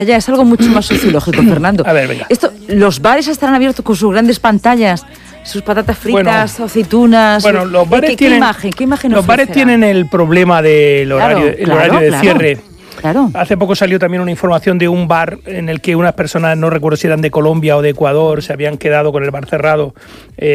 Ya es algo mucho más sociológico, Fernando. A ver, venga. Los bares estarán abiertos con sus grandes pantallas, sus patatas fritas, aceitunas. Bueno, los bares ¿Qué imagen los bares tienen el problema del horario, horario de cierre. Claro. Hace poco salió también una información de un bar en el que unas personas, no recuerdo si eran de Colombia o de Ecuador, se habían quedado con el bar cerrado